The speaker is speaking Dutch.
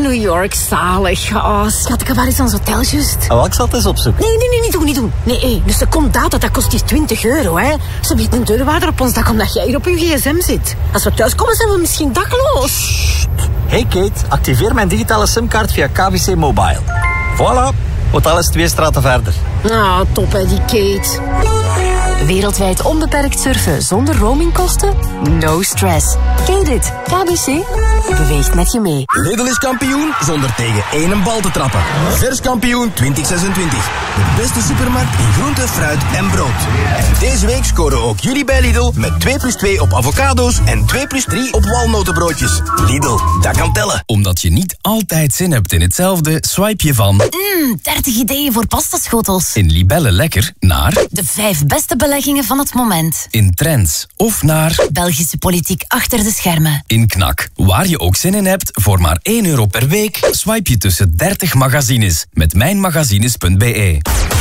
New York, zalig. Oh, schat, waar is ons hotel juist? Oh, ik zal het eens opzoeken. Nee, niet doen. Nee, dus de contact, dat kost hier €20, hè. Ze biedt een deurwaarder op ons dak omdat jij hier op je gsm zit. Als we thuis komen, zijn we misschien dakloos. Hey Kate, activeer mijn digitale simkaart via KBC Mobile. Voilà, hotel is 2 straten verder. Ah, top hè, die Kate. Wereldwijd onbeperkt surfen zonder roamingkosten? No stress. Ken je dit? KBC beweegt met je mee. Lidl is kampioen zonder tegen één bal te trappen. Vers kampioen 2026. De beste supermarkt in groente, fruit en brood. En deze week scoren ook jullie bij Lidl met 2+2 op avocado's en 2+3 op walnotenbroodjes. Lidl, dat kan tellen. Omdat je niet altijd zin hebt in hetzelfde, swipe je van 30 ideeën voor pastaschotels. in Libelle Lekker naar De 5 beste beleggingen van het moment. in Trends of naar Belgische politiek achter de schermen. in Knak. Waar je ook zin in hebt, voor maar €1 per week, swipe je tussen 30 magazines met mijnmagazines.be.